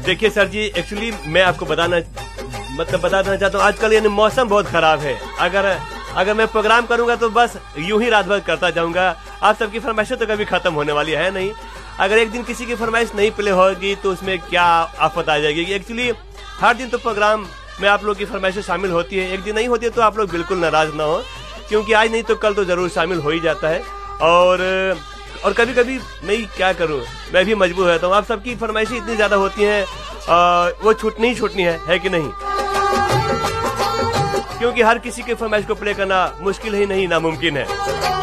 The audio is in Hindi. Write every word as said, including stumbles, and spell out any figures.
देखिए सर जी, एक्चुअली मैं आपको बताना मतलब बताना चाहता हूँ, आजकल यानी मौसम बहुत खराब है। अगर अगर मैं प्रोग्राम करूंगा तो बस यूं ही रात भर करता जाऊंगा। आप सबकी फरमाइशें तो कभी खत्म होने वाली है नहीं। अगर एक दिन किसी की फरमाइश नहीं प्ले होगी तो उसमें क्या आफत आ जाएगी। एक्चुअली हर दिन तो प्रोग्राम में आप लोग की फरमाइशें शामिल होती है, एक दिन नहीं होती है तो आप लोग बिल्कुल नाराज ना हो, क्योंकि आज नहीं तो कल तो जरूर शामिल हो ही जाता है। और और कभी कभी मैं क्या करूं, मैं भी मजबूर रहता हूं। आप सबकी फरमाइशें इतनी ज्यादा होती हैं, वो छूटनी ही छूटनी है, है कि नहीं? क्योंकि हर किसी के फरमाइश को प्ले करना मुश्किल ही नहीं, नामुमकिन है।